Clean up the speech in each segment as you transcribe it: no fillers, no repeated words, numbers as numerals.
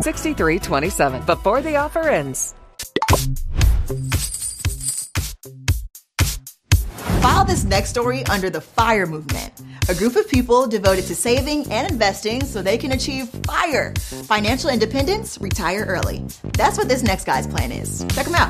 6327 before the offer ends. File this next story under the FIRE movement, a group of people devoted to saving and investing so they can achieve FIRE, financial independence, retire early. That's what this next guy's plan is. Check him out.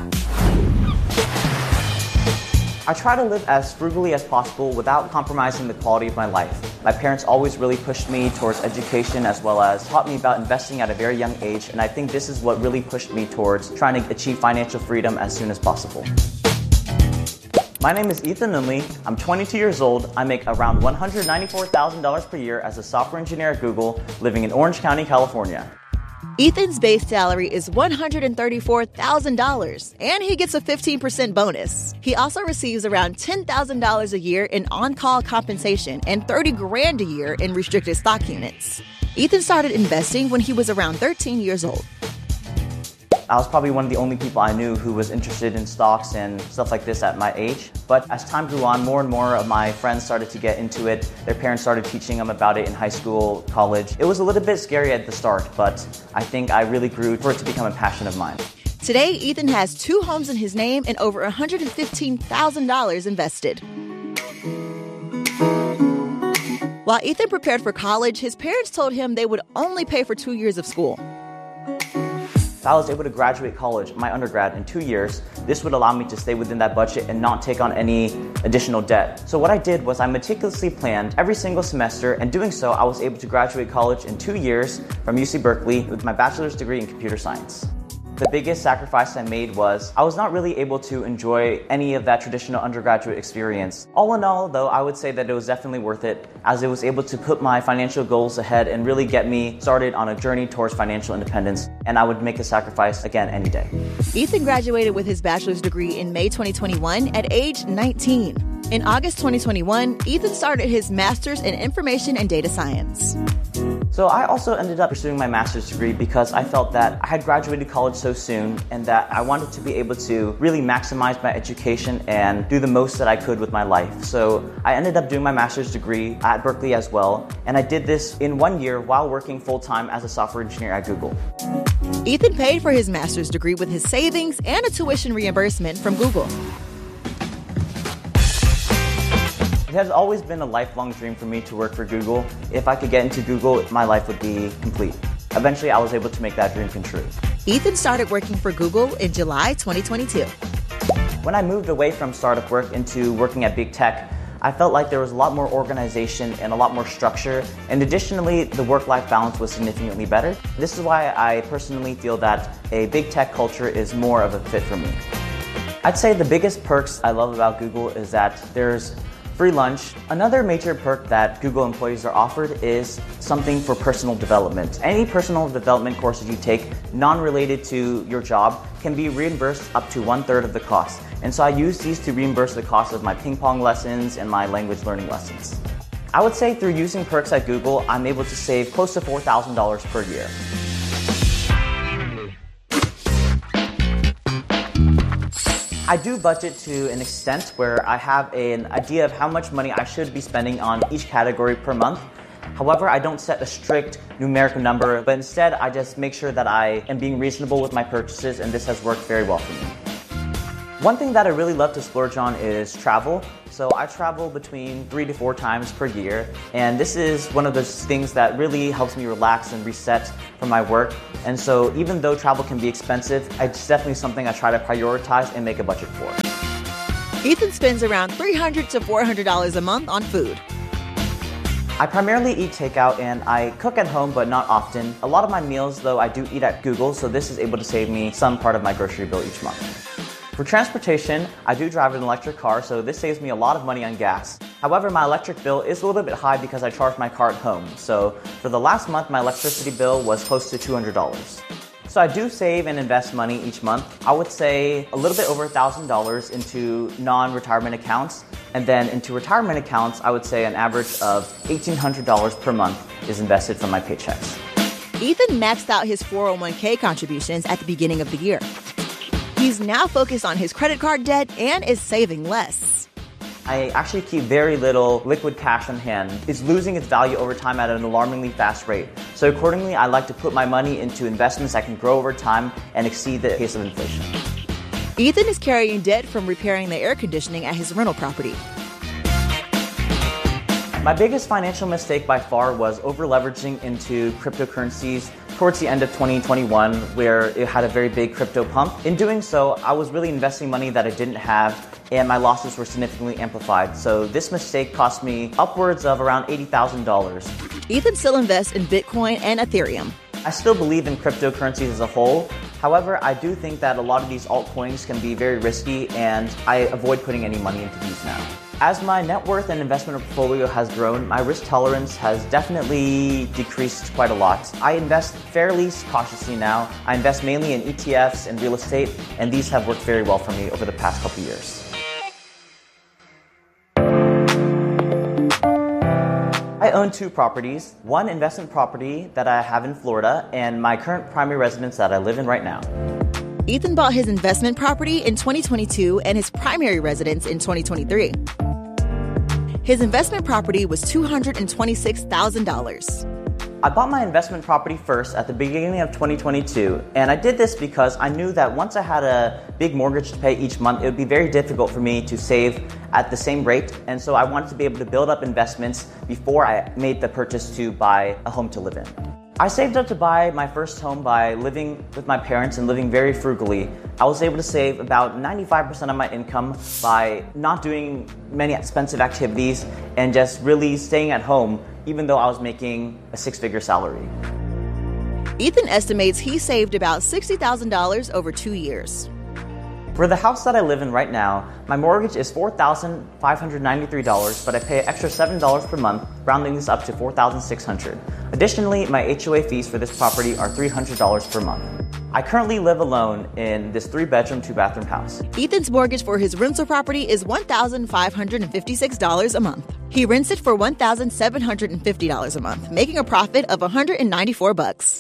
I try to live as frugally as possible without compromising the quality of my life. My parents always really pushed me towards education as well as taught me about investing at a very young age, and I think this is what really pushed me towards trying to achieve financial freedom as soon as possible. My name is Ethan Nunley. I'm 22 years old. I make around $194,000 per year as a software engineer at Google, living in Orange County, California. Ethan's base salary is $134,000, and he gets a 15% bonus. He also receives around $10,000 a year in on-call compensation and $30,000 a year in restricted stock units. Ethan started investing when he was around 13 years old. I was probably one of the only people I knew who was interested in stocks and stuff like this at my age. But as time grew on, more and more of my friends started to get into it. Their parents started teaching them about it in high school, college. It was a little bit scary at the start, but I think I really grew for it to become a passion of mine. Today, Ethan has 2 homes in his name and over $115,000 invested. While Ethan prepared for college, his parents told him they would only pay for 2 years of school. If I was able to graduate college, my undergrad, in 2 years, this would allow me to stay within that budget and not take on any additional debt. So what I did was I meticulously planned every single semester, and doing so, I was able to graduate college in 2 years from UC Berkeley with my bachelor's degree in computer science. The biggest sacrifice I made was I was not really able to enjoy any of that traditional undergraduate experience. All in all, though, I would say that it was definitely worth it, as it was able to put my financial goals ahead and really get me started on a journey towards financial independence, and I would make the sacrifice again any day. Ethan graduated with his bachelor's degree in May 2021 at age 19. In August 2021, Ethan started his master's in information and data science. So I also ended up pursuing my master's degree because I felt that I had graduated college so soon and that I wanted to be able to really maximize my education and do the most that I could with my life. So I ended up doing my master's degree at Berkeley as well, and I did this in 1 year while working full-time as a software engineer at Google. Ethan paid for his master's degree with his savings and a tuition reimbursement from Google. It has always been a lifelong dream for me to work for Google. If I could get into Google, my life would be complete. Eventually, I was able to make that dream come true. Ethan started working for Google in July 2022. When I moved away from startup work into working at big tech, I felt like there was a lot more organization and a lot more structure, and additionally, the work-life balance was significantly better. This is why I personally feel that a big tech culture is more of a fit for me. I'd say the biggest perks I love about Google is that there's free lunch. Another major perk that Google employees are offered is something for personal development. Any personal development courses you take, non-related to your job, can be reimbursed up to 1/3 of the cost. And so I use these to reimburse the cost of my ping pong lessons and my language learning lessons. I would say through using perks at Google, I'm able to save close to $4,000 per year. I do budget to an extent where I have an idea of how much money I should be spending on each category per month. However, I don't set a strict numeric number, but instead I just make sure that I am being reasonable with my purchases, and this has worked very well for me. One thing that I really love to splurge on is travel. So I travel between 3 to 4 times per year, and this is one of those things that really helps me relax and reset from my work. And so even though travel can be expensive, it's definitely something I try to prioritize and make a budget for. Ethan spends around $300 to $400 a month on food. I primarily eat takeout and I cook at home, but not often. A lot of my meals, though, I do eat at Google, so this is able to save me some part of my grocery bill each month. For transportation, I do drive an electric car, so this saves me a lot of money on gas. However, my electric bill is a little bit high because I charge my car at home. So for the last month, my electricity bill was close to $200. So I do save and invest money each month. I would say a little bit over $1,000 into non-retirement accounts. And then into retirement accounts, I would say an average of $1,800 per month is invested from my paychecks. Ethan maxed out his 401k contributions at the beginning of the year. He's now focused on his credit card debt and is saving less. I actually keep very little liquid cash on hand. It's losing its value over time at an alarmingly fast rate. So accordingly, I like to put my money into investments that can grow over time and exceed the pace of inflation. Ethan is carrying debt from repairing the air conditioning at his rental property. My biggest financial mistake by far was over-leveraging into cryptocurrencies towards the end of 2021, where it had a very big crypto pump. In doing so, I was really investing money that I didn't have, and my losses were significantly amplified. So this mistake cost me upwards of around $80,000. Ethan still invests in Bitcoin and Ethereum. I still believe in cryptocurrencies as a whole. However, I do think that a lot of these altcoins can be very risky, and I avoid putting any money into these now. As my net worth and investment portfolio has grown, my risk tolerance has definitely decreased quite a lot. I invest fairly cautiously now. I invest mainly in ETFs and real estate, and these have worked very well for me over the past couple years. I own 2 properties, one investment property that I have in Florida, and my current primary residence that I live in right now. Ethan bought his investment property in 2022 and his primary residence in 2023. His investment property was $226,000. I bought my investment property first at the beginning of 2022, and I did this because I knew that once I had a big mortgage to pay each month, it would be very difficult for me to save at the same rate, and so I wanted to be able to build up investments before I made the purchase to buy a home to live in. I saved up to buy my first home by living with my parents and living very frugally. I was able to save about 95% of my income by not doing many expensive activities and just really staying at home, even though I was making a 6-figure salary. Ethan estimates he saved about $60,000 over 2 years. For the house that I live in right now, my mortgage is $4,593, but I pay an extra $7 per month, rounding this up to $4,600. Additionally, my HOA fees for this property are $300 per month. I currently live alone in this 3-bedroom, 2-bathroom house. Ethan's mortgage for his rental property is $1,556 a month. He rents it for $1,750 a month, making a profit of $194.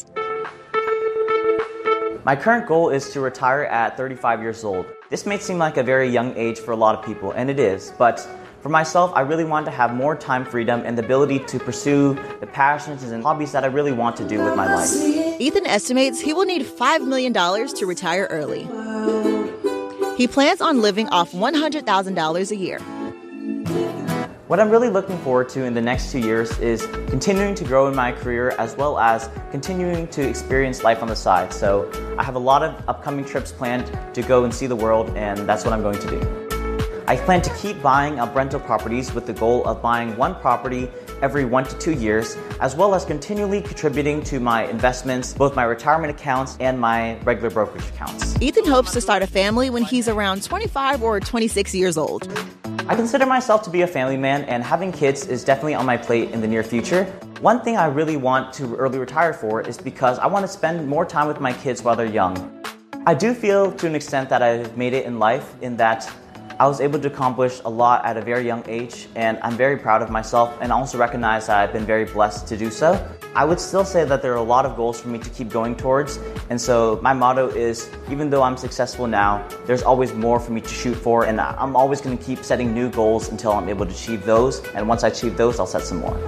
My current goal is to retire at 35 years old. This may seem like a very young age for a lot of people, and it is, but for myself, I really want to have more time freedom and the ability to pursue the passions and hobbies that I really want to do with my life. Ethan estimates he will need $5 million to retire early. He plans on living off $100,000 a year. What I'm really looking forward to in the next 2 years is continuing to grow in my career as well as continuing to experience life on the side. So I have a lot of upcoming trips planned to go and see the world, and that's what I'm going to do. I plan to keep buying up rental properties with the goal of buying one property every 1 to 2 years, as well as continually contributing to my investments, both my retirement accounts and my regular brokerage accounts. Ethan hopes to start a family when he's around 25 or 26 years old. I consider myself to be a family man, and having kids is definitely on my plate in the near future. One thing I really want to early retire for is because I want to spend more time with my kids while they're young. I do feel to an extent that I've made it in life in that I was able to accomplish a lot at a very young age, and I'm very proud of myself and also recognize that I've been very blessed to do so. I would still say that there are a lot of goals for me to keep going towards, and so my motto is, even though I'm successful now, there's always more for me to shoot for, and I'm always going to keep setting new goals until I'm able to achieve those, and once I achieve those, I'll set some more.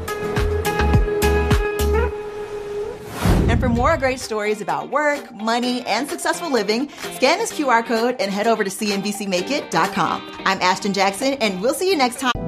And for more great stories about work, money, and successful living, scan this QR code and head over to CNBCMakeIt.com. I'm Ashton Jackson, and we'll see you next time.